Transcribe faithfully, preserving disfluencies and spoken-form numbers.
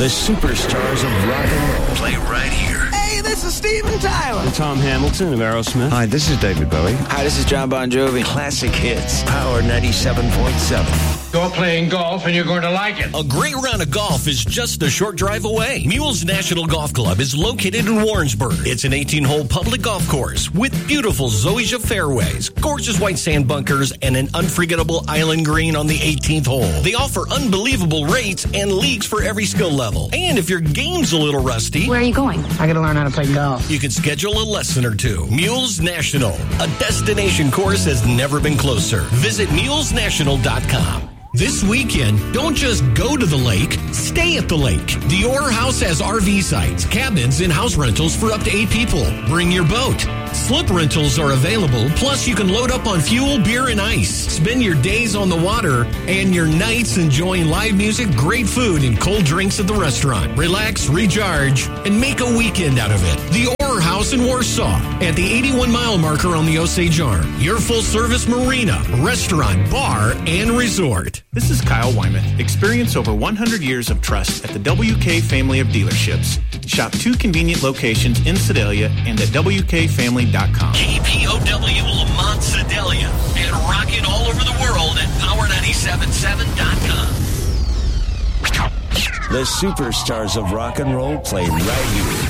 The superstars of rock and roll play right here. Hey, this is Steven Tyler. I'm Tom Hamilton of Aerosmith. Hi, this is David Bowie. Hi, this is John Bon Jovi. Classic hits. Power ninety-seven point seven. You're playing golf and you're going to like it. A great round of golf is just a short drive away. Mules National Golf Club is located in Warrensburg. It's an eighteen-hole public golf course with beautiful zoysia fairways, gorgeous white sand bunkers, and an unforgettable island green on the eighteenth hole. They offer unbelievable rates and leagues for every skill level. And if your game's a little rusty, where are you going? I got to learn how to play golf. You can schedule a lesson or two. Mules National, a destination course has never been closer. Visit mules national dot com. This weekend, don't just go to the lake, stay at the lake. The Orr House has R V sites, cabins, and house rentals for up to eight people. Bring your boat. Slip rentals are available, plus you can load up on fuel, beer, and ice. Spend your days on the water and your nights enjoying live music, great food, and cold drinks at the restaurant. Relax, recharge, and make a weekend out of it. The Orr House in Warsaw at the eighty-one mile marker on the Osage Arm. Your full-service marina, restaurant, bar, and resort. This is Kyle Wyman. Experience over one hundred years of trust at the W K family of dealerships. Shop two convenient locations in Sedalia and at W K family dot com. K P O W Lamont Sedalia and rocking all over the world at power nine seven seven dot com. The superstars of rock and roll play right here.